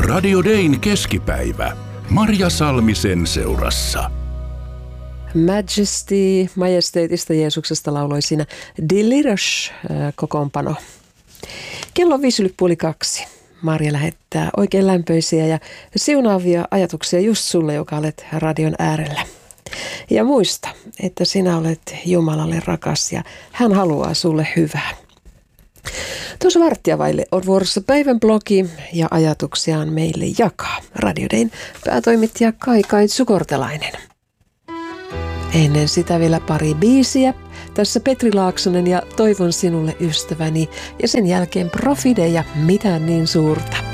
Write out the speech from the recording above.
Radio Dayn keskipäivä. Marja Salmisen seurassa. Majesty, majesteetista Jeesuksesta lauloi siinä Delirious-kokoonpano. Kello on 1:05. Marja lähettää oikein lämpöisiä ja siunaavia ajatuksia just sulle, joka olet radion äärellä. Ja muista, että sinä olet Jumalalle rakas ja hän haluaa sulle hyvää. Tuossa varttia vaille on vuorossa päivän blogi ja ajatuksiaan meille jakaa. Radio Dayn päätoimittaja Kai Sukortelainen. Ennen sitä vielä pari biisiä. Tässä Petri Laaksonen ja Toivon sinulle ystäväni. Ja sen jälkeen Profide ja Mitään niin suurta.